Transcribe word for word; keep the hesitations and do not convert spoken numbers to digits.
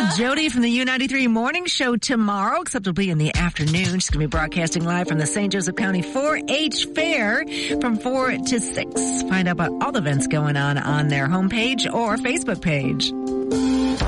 Jody from the U ninety-three Morning Show tomorrow, except it'll be in the afternoon. She's going to be broadcasting live from the Saint Joseph County four H Fair from four to six. Find out about all the events going on on their homepage or Facebook page.